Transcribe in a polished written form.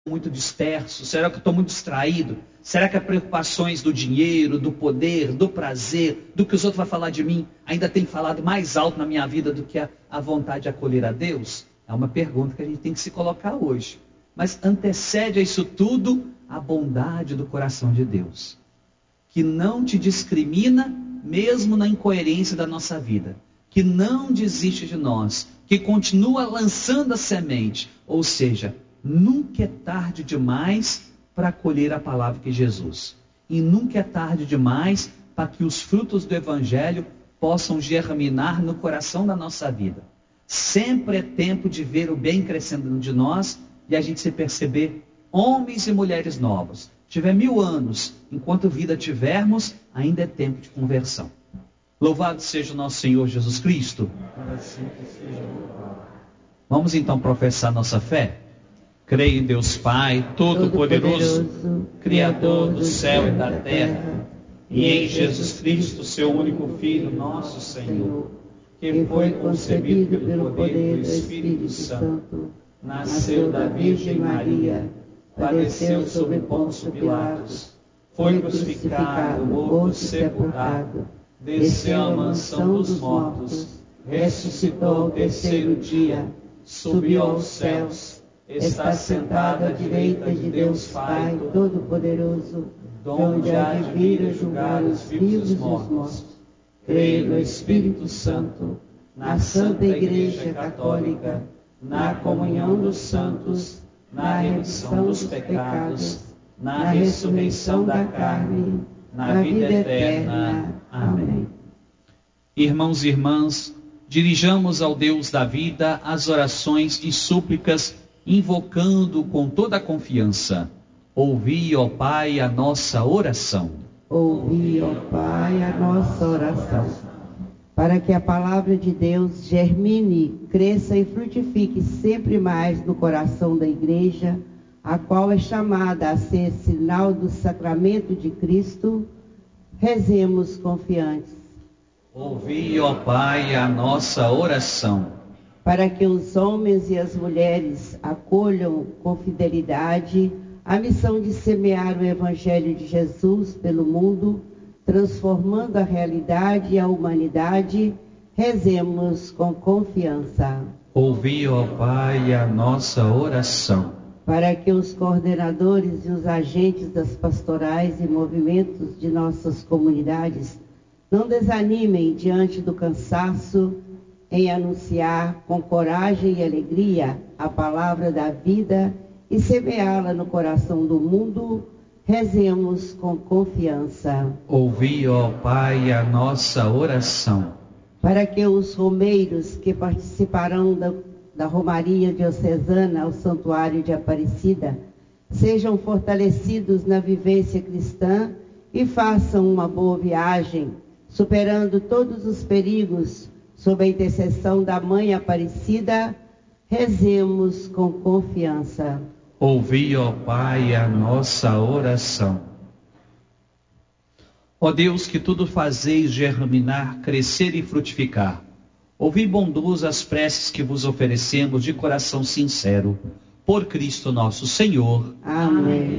muito disperso? Será que eu estou muito distraído? Será que as preocupações do dinheiro, do poder, do prazer, do que os outros vão falar de mim, ainda tem falado mais alto na minha vida do que a vontade de acolher a Deus? É uma pergunta que a gente tem que se colocar hoje. Mas antecede a isso tudo a bondade do coração de Deus, que não te discrimina mesmo na incoerência da nossa vida, que não desiste de nós, que continua lançando a semente, ou seja, nunca é tarde demais para acolher a palavra de Jesus. E nunca é tarde demais para que os frutos do Evangelho possam germinar no coração da nossa vida. Sempre é tempo de ver o bem crescendo de nós e a gente se perceber homens e mulheres novos. Tiver 1000 anos, enquanto vida tivermos, ainda é tempo de conversão. Louvado seja o nosso Senhor Jesus Cristo. Vamos então professar nossa fé? Creio em Deus Pai, Todo-Poderoso, Criador do céu e da terra, e em Jesus Cristo, seu único Filho, nosso Senhor, que foi concebido pelo poder do Espírito Santo, nasceu da Virgem Maria, padeceu sob Pôncio Pilatos, foi crucificado, morto, sepultado, desceu à mansão dos mortos, ressuscitou ao terceiro dia, subiu aos céus, está sentado à direita de Deus Pai Todo-Poderoso, donde há de vir a julgar os vivos e os mortos. Creio no Espírito Santo, na Santa Igreja Católica, na comunhão dos santos, na remissão dos pecados, na ressurreição da carne, na vida eterna. Amém. Irmãos e irmãs, dirijamos ao Deus da vida as orações e súplicas, invocando com toda a confiança. Ouvi, ó Pai, a nossa oração. Ouvi, ó Pai, a nossa oração. Para que a palavra de Deus germine, cresça e frutifique sempre mais no coração da Igreja, a qual é chamada a ser sinal do sacramento de Cristo, rezemos confiantes. Ouvi, ó Pai, a nossa oração. Para que os homens e as mulheres acolham com fidelidade a missão de semear o Evangelho de Jesus pelo mundo, transformando a realidade e a humanidade, rezemos com confiança. Ouvi, ó Pai, a nossa oração. Para que os coordenadores e os agentes das pastorais e movimentos de nossas comunidades não desanimem diante do cansaço, em anunciar com coragem e alegria a palavra da vida e semeá-la no coração do mundo, rezemos com confiança. Ouvi, ó Pai, a nossa oração. Para que os romeiros que participarão da Romaria Diocesana ao Santuário de Aparecida sejam fortalecidos na vivência cristã e façam uma boa viagem, superando todos os perigos, sob a intercessão da Mãe Aparecida, rezemos com confiança. Ouvi, ó Pai, a nossa oração. Ó Deus, que tudo fazeis germinar, crescer e frutificar, ouvi bondoso as preces que vos oferecemos de coração sincero, por Cristo nosso Senhor. Amém.